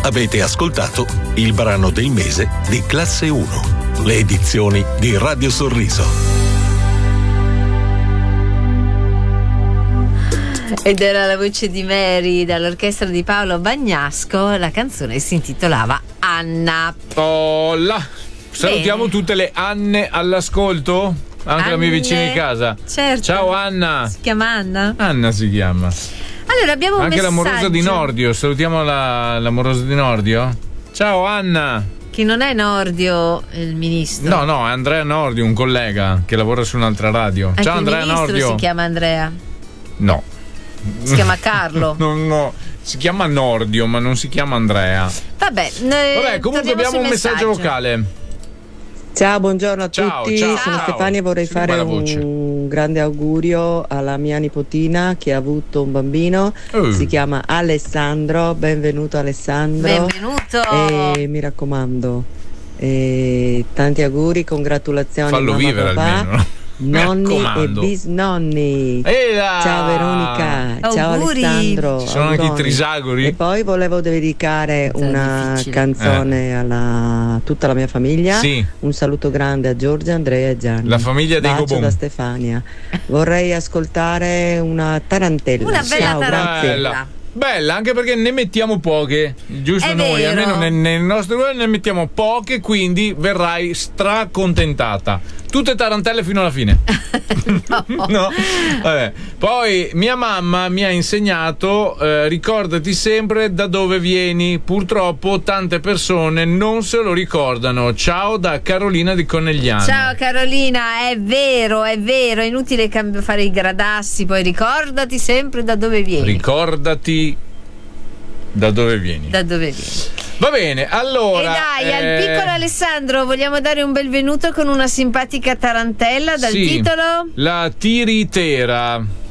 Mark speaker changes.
Speaker 1: Avete ascoltato il brano del mese di Classe 1, le edizioni di Radio Sorriso.
Speaker 2: Ed era la voce di Mary dall'orchestra di Paolo Bagnasco. La canzone si intitolava Anna.
Speaker 3: Oh là. Salutiamo tutte le Anne all'ascolto, anche la mia vicina di casa.
Speaker 2: Certo.
Speaker 3: Ciao Anna.
Speaker 2: Si chiama Anna?
Speaker 3: Anna si chiama.
Speaker 2: Allora abbiamo un
Speaker 3: anche
Speaker 2: messaggio.
Speaker 3: l'amorosa di Nordio. Salutiamo l'amorosa di Nordio. Ciao Anna.
Speaker 2: Che non è Nordio il ministro.
Speaker 3: No, è Andrea Nordio, un collega che lavora su un'altra radio.
Speaker 2: Anche
Speaker 3: ciao Andrea
Speaker 2: Nordio. Il ministro si chiama Andrea.
Speaker 3: No.
Speaker 2: Si chiama Carlo.
Speaker 3: No, si chiama Nordio, ma non si chiama Andrea.
Speaker 2: Vabbè,
Speaker 3: comunque abbiamo un messaggio vocale.
Speaker 4: Ciao, buongiorno a tutti.
Speaker 3: Ciao.
Speaker 4: Sono Stefania e vorrei fare un grande augurio alla mia nipotina che ha avuto un bambino. Si chiama Alessandro. Benvenuto Alessandro.
Speaker 2: Benvenuto.
Speaker 4: E mi raccomando, tanti auguri, congratulazioni.
Speaker 3: Fallo
Speaker 4: mamma,
Speaker 3: vivere
Speaker 4: papà,
Speaker 3: almeno.
Speaker 4: nonni e bisnonni. Ciao Veronica. Ciao Alessandro.
Speaker 3: Ci sono anche i trisagori.
Speaker 4: E poi volevo dedicare una canzone a tutta la mia famiglia.
Speaker 3: Sì.
Speaker 4: Un saluto grande a Giorgia, Andrea e Gianni.
Speaker 3: La famiglia dei
Speaker 4: Bacio
Speaker 3: Gobon.
Speaker 4: da Stefania. Vorrei ascoltare una tarantella.
Speaker 2: Una bella
Speaker 4: Ciao,
Speaker 2: tarantella.
Speaker 3: Bella, anche perché ne mettiamo poche, giusto?
Speaker 2: È
Speaker 3: noi,
Speaker 2: vero.
Speaker 3: almeno nel nostro gruppo ne mettiamo poche, quindi verrai stracontentata. Tutte tarantelle fino alla fine. No. Vabbè. Poi mia mamma mi ha insegnato, ricordati sempre da dove vieni. Purtroppo tante persone non se lo ricordano. Ciao da Carolina di Conegliano.
Speaker 2: Ciao Carolina, è vero, è inutile fare i gradassi, poi ricordati sempre da dove vieni.
Speaker 3: Ricordati da dove vieni. Va bene, allora.
Speaker 2: E dai, al piccolo Alessandro vogliamo dare un benvenuto con una simpatica tarantella dal titolo
Speaker 3: La Tiritera.